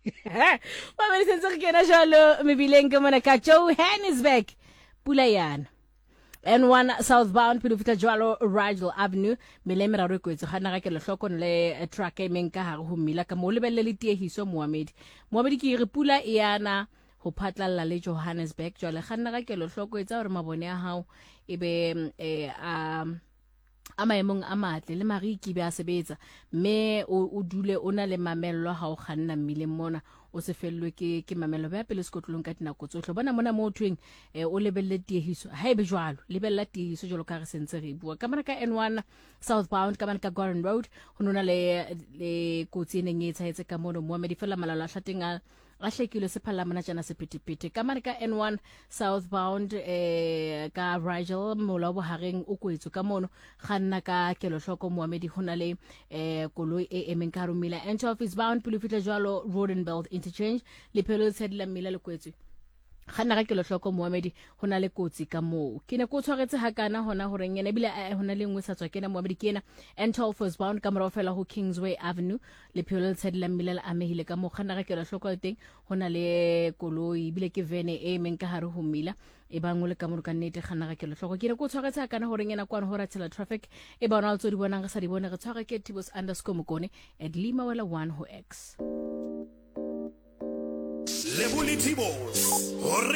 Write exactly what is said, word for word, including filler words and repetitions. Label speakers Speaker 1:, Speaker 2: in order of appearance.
Speaker 1: Mamedi sentse re kena jalo mebileng ke mona ka Johannesburg pula yana N one southbound pele fitla jwalo Rigel Avenue mele meraro e kwetse ga nna ga ke le hloko le truck e meng ka hare ho mmila ka mo lebelle le tiehiso Mohamedi Mohamedi ke re pula e yana ho phatlalla le Johannesburg jwale ga nna ga ke le hloko etsa hore mabone a hao e be eh, a a maemong a matle le mariki be a sebetsa mme o dule o na le mamello ha o kganna mmileng mona o se fellwe ke ke mamello ba pele sekotlong ka dinako tsohle bona mona mo tweng o lebelle tiehiso ha ebe jwalo lebella tiehiso jalo ka re sentse re bua ka mana ka N one southbound ka mana ka Gordon Road ho nona le le kotsi ene e etsahetse ka mono Mohamedi fela malala a hlateng a a hlekile se phalla mona jana sephetepete ka mana ka N one southbound eh ka Rigel mola bo hareng o kwetso ka mono ganna ka kelo hloko Mohamedi hona le eh koloi e emeng ka rumila entry office bound pele fitla jwalo Rodenbelt interchange le phelo tshedila mmila le kwetso ganna ga ke lo hloko Mohamedi hona le kotsi ka moo ke ne go tshwaretse hakana hona hore ngene bile a hona le ngwe sa tswa kena Mohamedi kena N twelve first bound ka mora fela ho Kingsway Avenue le phelo tshedila mmila a mehile ka moo ganna ga ke lo hloko teng hona le koloi bile ke vene e meng ka hare ho mmila e bangwe le ka mo ka nnete ganna ga ke lo hloko ke ne go tshwaretse hakana hore ngena kwana ho ratsela traffic e bona o tso di bonang ga sa di bone re tshwara ke tibos underscore mokone at lima wela one ho x
Speaker 2: Lebuli Tibos.